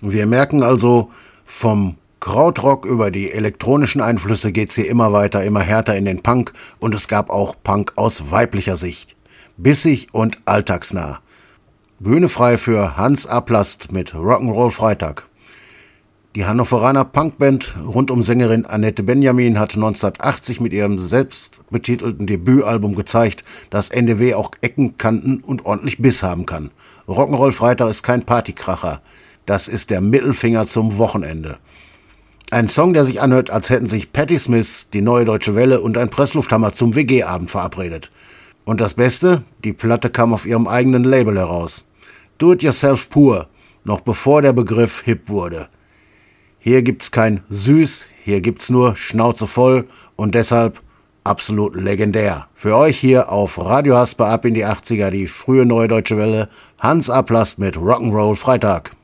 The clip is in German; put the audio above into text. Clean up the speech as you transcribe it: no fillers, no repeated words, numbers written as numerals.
Wir merken also, vom Krautrock über die elektronischen Einflüsse geht's hier immer weiter, immer härter in den Punk und es gab auch Punk aus weiblicher Sicht. Bissig und alltagsnah. Bühne frei für Hans Aplast mit Rock'n'Roll Freitag. Die Hannoveraner Punkband rund um Sängerin Annette Benjamin hat 1980 mit ihrem selbstbetitelten Debütalbum gezeigt, dass NDW auch Ecken, Kanten und ordentlich Biss haben kann. Rock'n'Roll Freitag ist kein Partykracher. Das ist der Mittelfinger zum Wochenende. Ein Song, der sich anhört, als hätten sich Patti Smith, die Neue Deutsche Welle und ein Presslufthammer zum WG-Abend verabredet. Und das Beste, die Platte kam auf ihrem eigenen Label heraus. Do It Yourself pur, noch bevor der Begriff hip wurde. Hier gibt's kein Süß, hier gibt's nur Schnauze voll und deshalb absolut legendär. Für euch hier auf Radio Hasper ab in die 80er, die frühe Neue Deutsche Welle, Hans Aplast mit Rock'n'Roll Freitag.